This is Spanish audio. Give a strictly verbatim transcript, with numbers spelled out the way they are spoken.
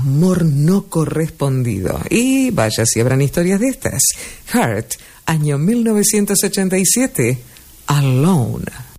amor no correspondido. Y vaya si habrán historias de estas. Heart, año mil novecientos ochenta y siete, Alone.